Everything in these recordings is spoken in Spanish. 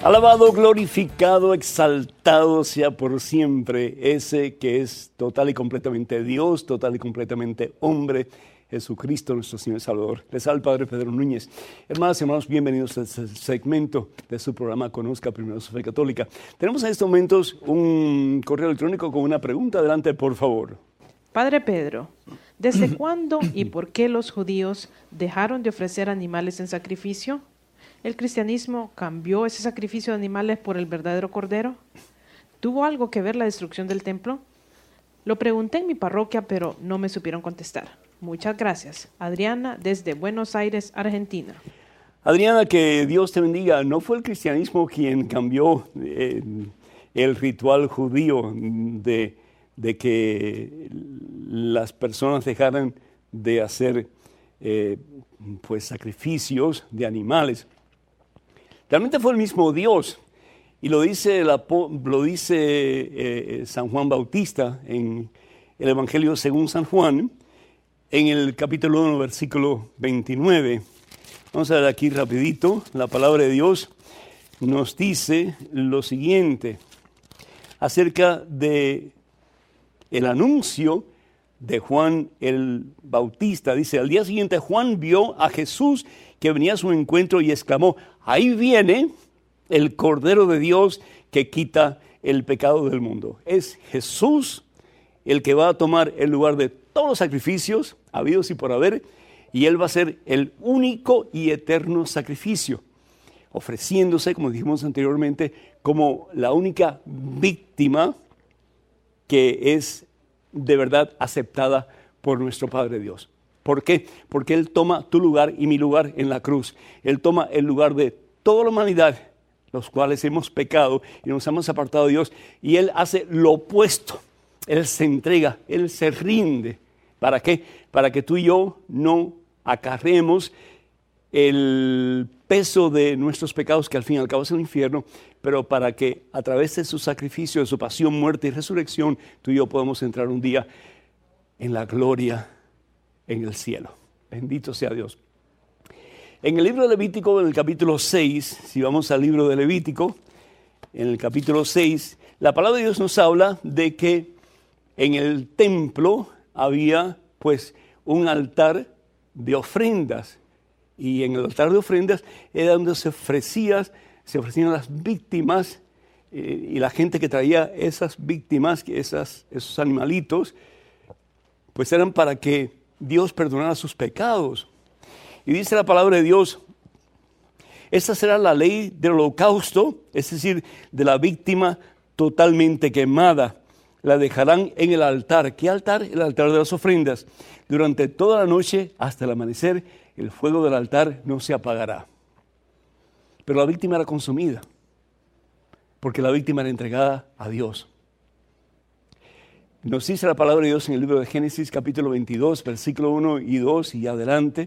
Alabado, glorificado, exaltado sea por siempre ese que es total y completamente Dios, total y completamente hombre, Jesucristo nuestro Señor y Salvador. Les habla el Padre Pedro Núñez. Hermanas y hermanos, bienvenidos a este segmento de su programa Conozca Primero su Fe Católica. Tenemos en estos momentos un correo electrónico con una pregunta. Adelante, por favor. Padre Pedro, ¿desde cuándo y por qué los judíos dejaron de ofrecer animales en sacrificio? ¿El cristianismo cambió ese sacrificio de animales por el verdadero cordero? ¿Tuvo algo que ver la destrucción del templo? Lo pregunté en mi parroquia, pero no me supieron contestar. Muchas gracias. Adriana, desde Buenos Aires, Argentina. Adriana, que Dios te bendiga. No fue el cristianismo quien cambió el ritual judío de que las personas dejaran de hacer sacrificios de animales. Realmente fue el mismo Dios, y lo dice San Juan Bautista en el Evangelio según San Juan, en el capítulo 1, versículo 29. Vamos a ver aquí rapidito, la palabra de Dios nos dice lo siguiente, acerca de el anuncio de Juan el Bautista. Dice, al día siguiente Juan vio a Jesús que venía a su encuentro y exclamó, ahí viene el Cordero de Dios que quita el pecado del mundo. Es Jesús el que va a tomar el lugar de todos los sacrificios habidos y por haber, y Él va a ser el único y eterno sacrificio, ofreciéndose, como dijimos anteriormente, como la única víctima que es de verdad aceptada por nuestro Padre Dios. ¿Por qué? Porque Él toma tu lugar y mi lugar en la cruz. Él toma el lugar de toda la humanidad, los cuales hemos pecado y nos hemos apartado de Dios, y Él hace lo opuesto. Él se entrega, Él se rinde. ¿Para qué? Para que tú y yo no acarreemos el peso de nuestros pecados, que al fin y al cabo es el infierno, pero para que a través de su sacrificio, de su pasión, muerte y resurrección, tú y yo podamos entrar un día en la gloria en el cielo. Bendito sea Dios. En el libro de Levítico, en el capítulo 6, si vamos al libro de Levítico, en el capítulo 6, la palabra de Dios nos habla de que en el templo había pues un altar de ofrendas, y en el altar de ofrendas era donde se ofrecían las víctimas, y la gente que traía esas víctimas, esos animalitos, pues eran para que Dios perdonara sus pecados. Y dice la palabra de Dios, esta será la ley del holocausto, es decir, de la víctima totalmente quemada. La dejarán en el altar. ¿Qué altar? El altar de las ofrendas. Durante toda la noche hasta el amanecer, el fuego del altar no se apagará. Pero la víctima era consumida, porque la víctima era entregada a Dios. Nos dice la palabra de Dios en el libro de Génesis, capítulo 22, versículo 1 y 2 y adelante,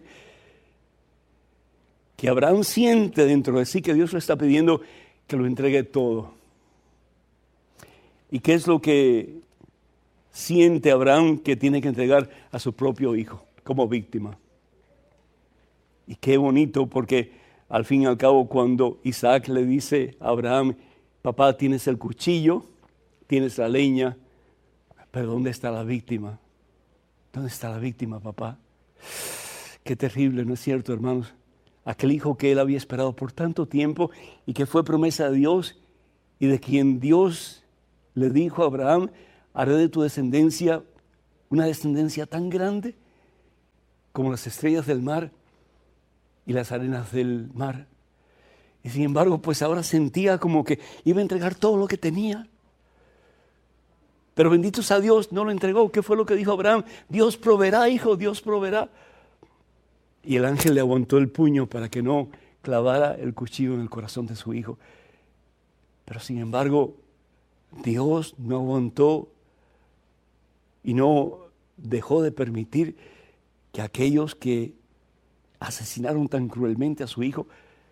que Abraham siente dentro de sí que Dios le está pidiendo que lo entregue todo. ¿Y qué es lo que siente Abraham que tiene que entregar a su propio hijo como víctima? Y qué bonito, porque al fin y al cabo cuando Isaac le dice a Abraham, papá, tienes el cuchillo, tienes la leña, pero ¿dónde está la víctima? ¿Dónde está la víctima, papá? Qué terrible, ¿no es cierto, hermanos? Aquel hijo que él había esperado por tanto tiempo y que fue promesa de Dios y de quien Dios le dijo a Abraham, haré de tu descendencia una descendencia tan grande como las estrellas del mar y las arenas del mar. Y sin embargo, pues ahora sentía como que iba a entregar todo lo que tenía. Pero bendito sea Dios, no lo entregó. ¿Qué fue lo que dijo Abraham? Dios proveerá, hijo, Dios proveerá. Y el ángel le aguantó el puño para que no clavara el cuchillo en el corazón de su hijo. Pero sin embargo, Dios no aguantó y no dejó de permitir que aquellos que asesinaron tan cruelmente a su hijo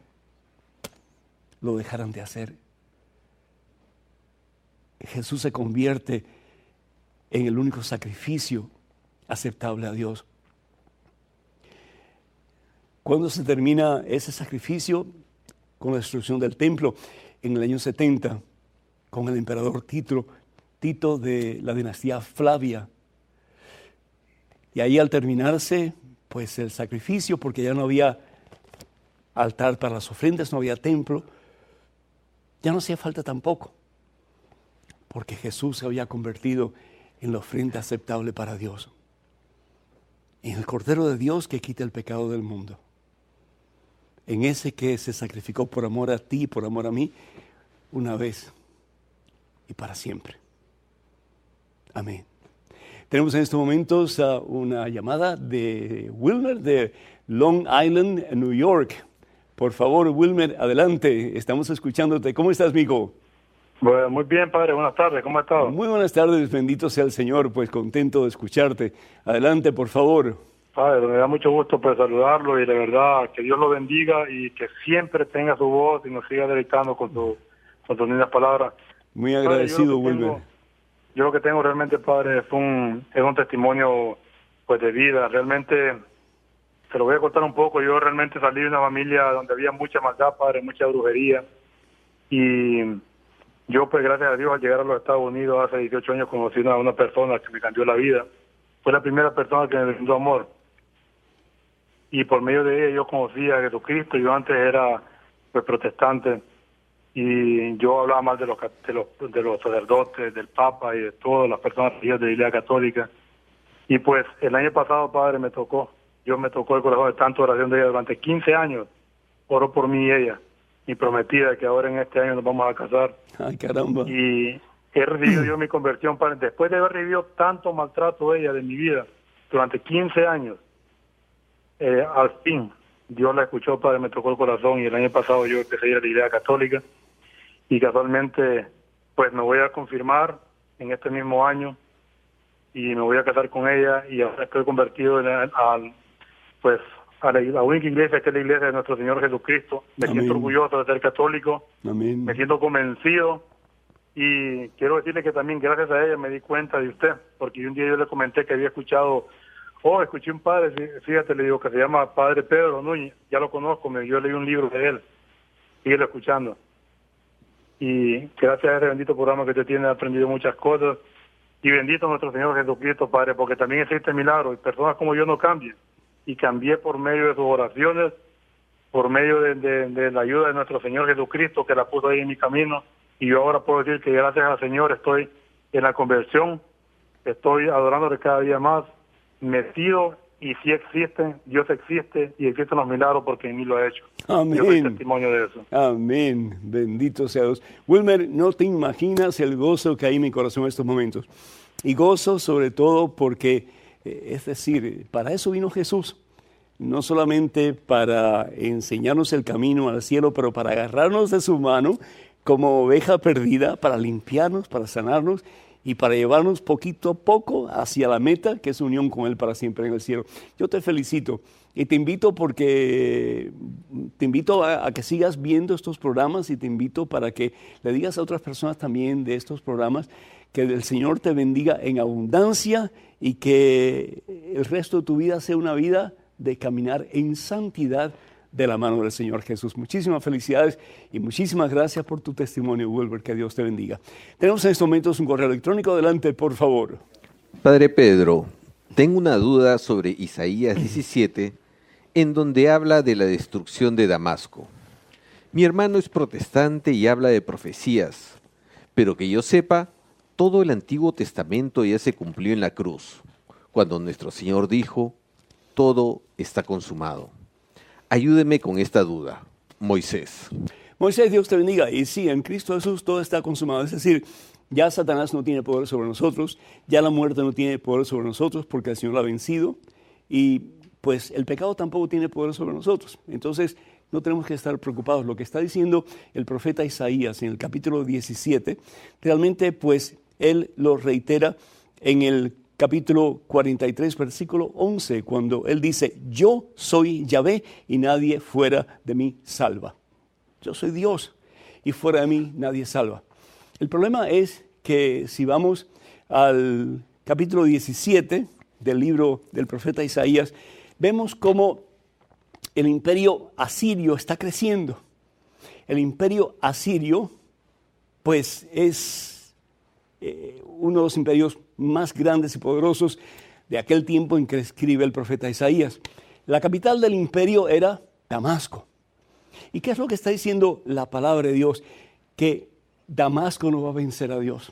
lo dejaran de hacer. Jesús se convierte en el único sacrificio aceptable a Dios. ¿Cuándo se termina ese sacrificio? Con la destrucción del templo. en el año 70 con el emperador Tito de la dinastía Flavia. Y ahí al terminarse pues el sacrificio, porque ya no había altar para las ofrendas, no había templo, ya no hacía falta tampoco, porque Jesús se había convertido en la ofrenda aceptable para Dios, en el Cordero de Dios que quita el pecado del mundo, en ese que se sacrificó por amor a ti, por amor a mí, una vez y para siempre. Amén. Tenemos en estos momentos una llamada de Wilmer de Long Island, New York. Por favor, Wilmer, adelante. Estamos escuchándote. ¿Cómo estás, mijo? Bueno, muy bien, padre. Buenas tardes. ¿Cómo has estado? Muy buenas tardes. Bendito sea el Señor. Pues contento de escucharte. Adelante, por favor. Padre, me da mucho gusto pues saludarlo y de verdad que Dios lo bendiga y que siempre tenga su voz y nos siga deleitando con sus lindas palabras. Muy agradecido, padre, Wilmer. Yo lo que tengo realmente, padre, es un testimonio pues de vida. Realmente, te lo voy a contar un poco. Yo realmente salí de una familia donde había mucha maldad, padre, mucha brujería. Y yo, pues gracias a Dios, al llegar a los Estados Unidos hace 18 años, conocí a una persona que me cambió la vida. Fue la primera persona que me brindó amor. Y por medio de ella yo conocí a Jesucristo. Yo antes era pues protestante. Y yo hablaba mal de los sacerdotes, del Papa y de todas las personas de la Iglesia Católica. Y pues el año pasado, padre, me tocó el corazón de tanta oración de ella. Durante 15 años oró por mí y ella, mi prometida, que ahora en este año nos vamos a casar. Ay, caramba. Y he recibido yo mi conversión, padre. Después de haber recibido tanto maltrato de ella de mi vida, durante 15 años, al fin, Dios la escuchó, padre, me tocó el corazón. Y el año pasado yo empecé a ir a la Iglesia Católica. Y casualmente, pues me voy a confirmar en este mismo año y me voy a casar con ella y ahora estoy convertido a la única iglesia que es la iglesia de nuestro Señor Jesucristo. Me Amén. siento orgulloso de ser católico. Amén. Me siento convencido y quiero decirle que también gracias a ella me di cuenta de usted, porque un día yo le comenté que había escuchado, escuché un padre, fíjate, le digo, que se llama Padre Pedro Núñez, ya lo conozco, yo leí un libro de él, síguelo escuchando. Y gracias a ese bendito programa que usted tiene, he aprendido muchas cosas. Y bendito nuestro Señor Jesucristo, Padre, porque también existe milagro. Y personas como yo no cambian. Y cambié por medio de sus oraciones, por medio de la ayuda de nuestro Señor Jesucristo, que la puso ahí en mi camino. Y yo ahora puedo decir que gracias al Señor estoy en la conversión, estoy adorándole cada día más, metido. Y si existen, Dios existe y existen los milagros porque en mí lo ha hecho. Amén. Yo soy testimonio de eso. Amén. Bendito sea Dios. Wilmer, no te imaginas el gozo que hay en mi corazón en estos momentos. Y gozo sobre todo porque, es decir, para eso vino Jesús. No solamente para enseñarnos el camino al cielo, pero para agarrarnos de su mano como oveja perdida, para limpiarnos, para sanarnos y para llevarnos poquito a poco hacia la meta, que es unión con Él para siempre en el cielo. Yo te felicito y te invito a que sigas viendo estos programas y te invito para que le digas a otras personas también de estos programas que el Señor te bendiga en abundancia y que el resto de tu vida sea una vida de caminar en santidad de la mano del Señor Jesús. Muchísimas felicidades y muchísimas gracias por tu testimonio, Wilber. Que Dios te bendiga. Tenemos en estos momentos un correo electrónico. Adelante, por favor. Padre Pedro, tengo una duda sobre Isaías 17, en donde habla de la destrucción de Damasco. Mi hermano es protestante y habla de profecías, pero que yo sepa, todo el Antiguo Testamento ya se cumplió en la cruz, cuando nuestro Señor dijo, todo está consumado. Ayúdeme con esta duda. Moisés. Moisés, Dios te bendiga. Y sí, en Cristo Jesús todo está consumado. Es decir, ya Satanás no tiene poder sobre nosotros, ya la muerte no tiene poder sobre nosotros porque el Señor la ha vencido y pues el pecado tampoco tiene poder sobre nosotros. Entonces no tenemos que estar preocupados. Lo que está diciendo el profeta Isaías en el capítulo 17, realmente pues él lo reitera en el capítulo 43, versículo 11, cuando él dice, yo soy Yahvé y nadie fuera de mí salva. Yo soy Dios y fuera de mí nadie salva. El problema es que si vamos al capítulo 17 del libro del profeta Isaías, vemos cómo el imperio asirio está creciendo. El imperio asirio, pues es uno de los imperios más grandes y poderosos de aquel tiempo en que escribe el profeta Isaías. La capital del imperio era Damasco. ¿Y qué es lo que está diciendo la palabra de Dios? Que Damasco no va a vencer a Dios.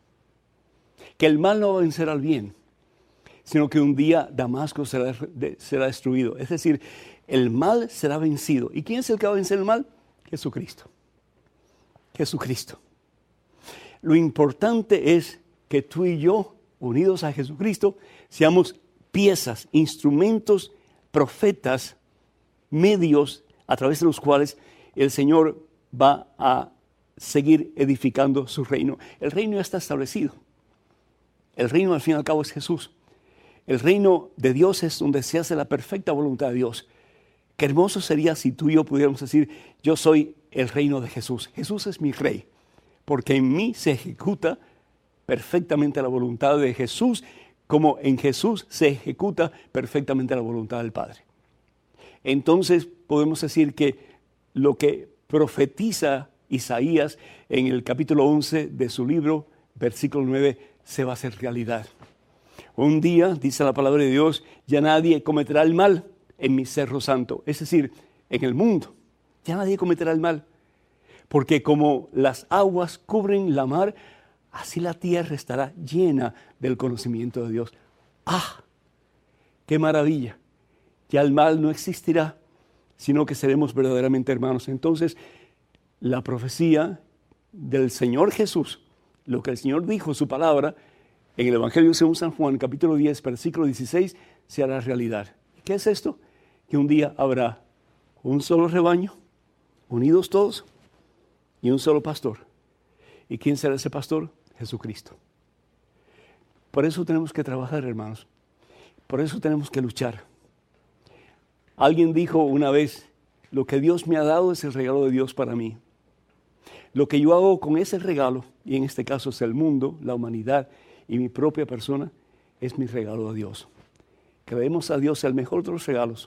Que el mal no va a vencer al bien, sino que un día Damasco será destruido. Es decir, el mal será vencido. ¿Y quién es el que va a vencer el mal? Jesucristo. Jesucristo. Lo importante es que tú y yo, unidos a Jesucristo, seamos piezas, instrumentos, profetas, medios a través de los cuales el Señor va a seguir edificando su reino. El reino ya está establecido. El reino al fin y al cabo es Jesús. El reino de Dios es donde se hace la perfecta voluntad de Dios. Qué hermoso sería si tú y yo pudiéramos decir, yo soy el reino de Jesús. Jesús es mi rey, porque en mí se ejecuta perfectamente la voluntad de Jesús, como en Jesús se ejecuta perfectamente la voluntad del Padre. Entonces podemos decir que lo que profetiza Isaías en el capítulo 11 de su libro, versículo 9, se va a hacer realidad. Un día, dice la palabra de Dios, ya nadie cometerá el mal en mi cerro santo, es decir, en el mundo. Ya nadie cometerá el mal, porque como las aguas cubren la mar, así la tierra estará llena del conocimiento de Dios. ¡Ah! ¡Qué maravilla! Ya el mal no existirá, sino que seremos verdaderamente hermanos. Entonces, la profecía del Señor Jesús, lo que el Señor dijo, su palabra, en el Evangelio según San Juan, capítulo 10, versículo 16, se hará realidad. ¿Qué es esto? Que un día habrá un solo rebaño, unidos todos, y un solo pastor. ¿Y quién será ese pastor? Jesucristo. Por eso tenemos que trabajar, hermanos. Por eso tenemos que luchar. Alguien dijo una vez, lo que Dios me ha dado es el regalo de Dios para mí. Lo que yo hago con ese regalo, y en este caso es el mundo, la humanidad y mi propia persona, es mi regalo a Dios. Que le demos a Dios el mejor de los regalos.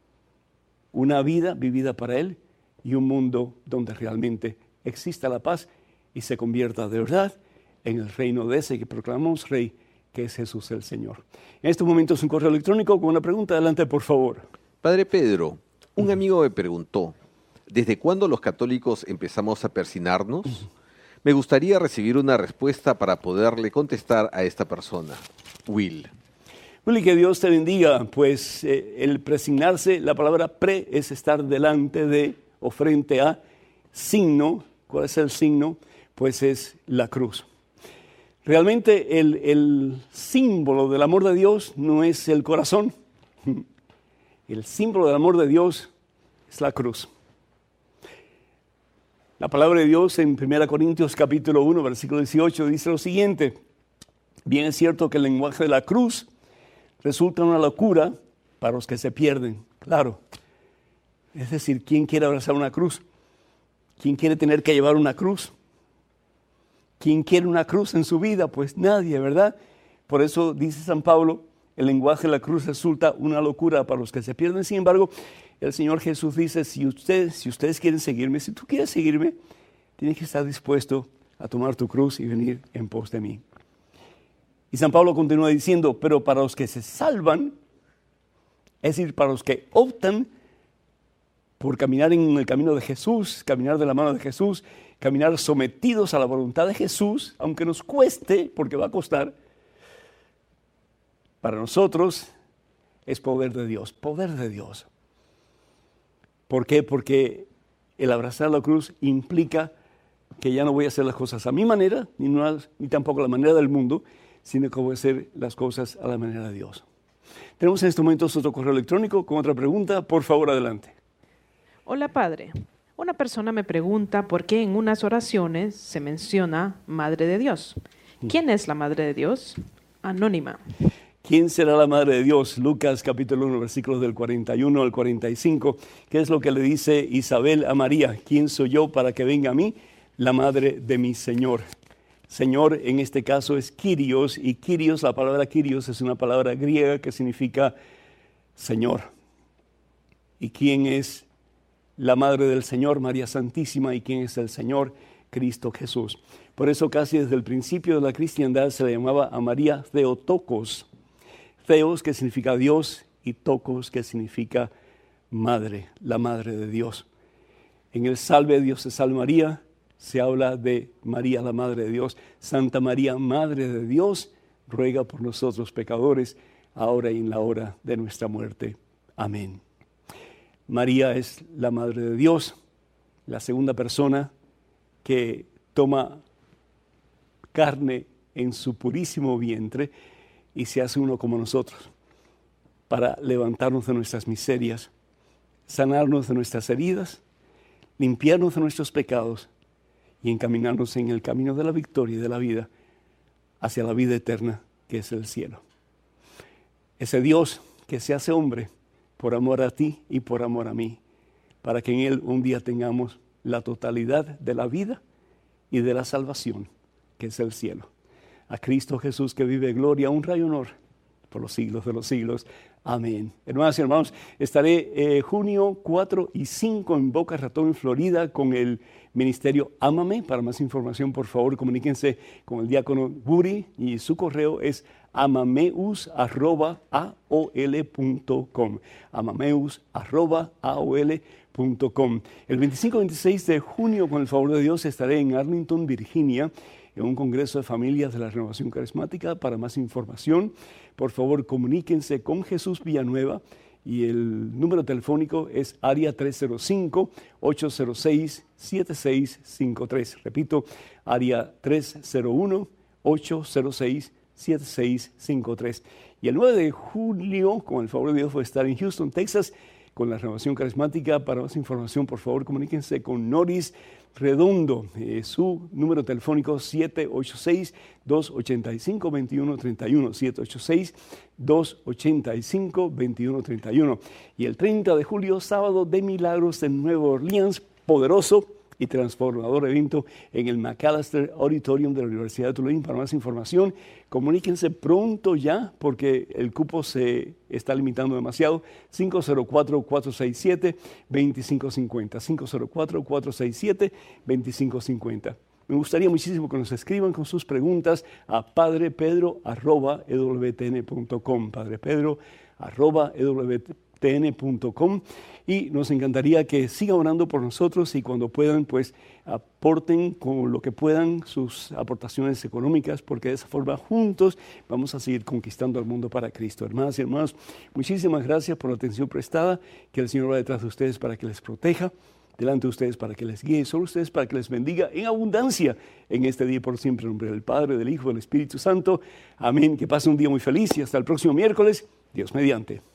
Una vida vivida para Él y un mundo donde realmente exista la paz y se convierta de verdad en el reino de ese que proclamamos Rey, que es Jesús el Señor. En estos momentos un correo electrónico con una pregunta. Adelante, por favor. Padre Pedro, un amigo me preguntó, ¿desde cuándo los católicos empezamos a persinarnos? Me gustaría recibir una respuesta para poderle contestar a esta persona. Will. Willy, que Dios te bendiga. Pues el persignarse, la palabra pre es estar delante de o frente a. Signo, ¿cuál es el signo? Pues es la cruz. Realmente el símbolo del amor de Dios no es el corazón. El símbolo del amor de Dios es la cruz. La palabra de Dios en 1 Corintios capítulo 1, versículo 18 dice lo siguiente. Bien es cierto que el lenguaje de la cruz resulta una locura para los que se pierden. Claro. Es decir, ¿quién quiere abrazar una cruz? ¿Quién quiere tener que llevar una cruz? ¿Quién quiere una cruz en su vida? Pues nadie, ¿verdad? Por eso dice San Pablo, el lenguaje de la cruz resulta una locura para los que se pierden. Sin embargo, el Señor Jesús dice, si ustedes quieren seguirme, si tú quieres seguirme, tienes que estar dispuesto a tomar tu cruz y venir en pos de mí. Y San Pablo continúa diciendo, pero para los que se salvan, es decir, para los que optan por caminar en el camino de Jesús, caminar de la mano de Jesús, caminar sometidos a la voluntad de Jesús, aunque nos cueste, porque va a costar, para nosotros es poder de Dios, poder de Dios. ¿Por qué? Porque el abrazar la cruz implica que ya no voy a hacer las cosas a mi manera, ni tampoco a la manera del mundo, sino que voy a hacer las cosas a la manera de Dios. Tenemos en este momento otro correo electrónico con otra pregunta. Por favor, adelante. Hola, Padre. Una persona me pregunta por qué en unas oraciones se menciona Madre de Dios. ¿Quién es la Madre de Dios? Anónima. ¿Quién será la Madre de Dios? Lucas capítulo 1, versículos del 41 al 45. ¿Qué es lo que le dice Isabel a María? ¿Quién soy yo para que venga a mí la Madre de mi Señor? Señor en este caso es Kyrios, y Kyrios, la palabra Kyrios es una palabra griega que significa Señor. ¿Y quién es la Madre del Señor, María Santísima, y quién es el Señor, Cristo Jesús. Por eso casi desde el principio de la cristiandad se le llamaba a María Theotokos. Theos, que significa Dios, y Tokos, que significa Madre, la Madre de Dios. En el Salve Dios te salve María, se habla de María, la Madre de Dios. Santa María, Madre de Dios, ruega por nosotros pecadores, ahora y en la hora de nuestra muerte. Amén. María es la Madre de Dios, la segunda persona que toma carne en su purísimo vientre y se hace uno como nosotros, para levantarnos de nuestras miserias, sanarnos de nuestras heridas, limpiarnos de nuestros pecados y encaminarnos en el camino de la victoria y de la vida hacia la vida eterna, que es el cielo. Ese Dios que se hace hombre por amor a ti y por amor a mí, para que en Él un día tengamos la totalidad de la vida y de la salvación, que es el cielo. A Cristo Jesús, que vive gloria, honra y honor por los siglos de los siglos. Amén. Hermanas y hermanos, estaré junio 4 y 5 en Boca Ratón, en Florida, con el ministerio Ámame. Para más información, por favor, comuníquense con el diácono Guri y su correo es amameus@aol.com. amameus@aol.com. El 25 y 26 de junio, con el favor de Dios, estaré en Arlington, Virginia, en un congreso de familias de la Renovación Carismática. Para más información, por favor, comuníquense con Jesús Villanueva y el número telefónico es área 305-806-7653. Repito, área 301-806-7653. Y el 9 de julio, con el favor de Dios, voy a estar en Houston, Texas, con la Renovación Carismática. Para más información, por favor, comuníquense con Noris Redondo. Su número telefónico 786-285-2131, 786-285-2131. Y el 30 de julio, sábado de milagros en Nueva Orleans, poderoso y transformador evento en el McAllister Auditorium de la Universidad de Tulane. Para más información, comuníquense pronto ya, porque el cupo se está limitando demasiado. 504-467-2550. 504-467-2550. Me gustaría muchísimo que nos escriban con sus preguntas a padrepedro@ewtn.com. padrepedro@ewtn.com. Y nos encantaría que sigan orando por nosotros y cuando puedan, pues aporten con lo que puedan sus aportaciones económicas, porque de esa forma juntos vamos a seguir conquistando al mundo para Cristo. Hermanas y hermanos, muchísimas gracias por la atención prestada. Que el Señor va detrás de ustedes para que les proteja, delante de ustedes para que les guíe, sobre ustedes para que les bendiga en abundancia en este día y por siempre. En nombre del Padre, del Hijo, del Espíritu Santo. Amén. Que pasen un día muy feliz y hasta el próximo miércoles. Dios mediante.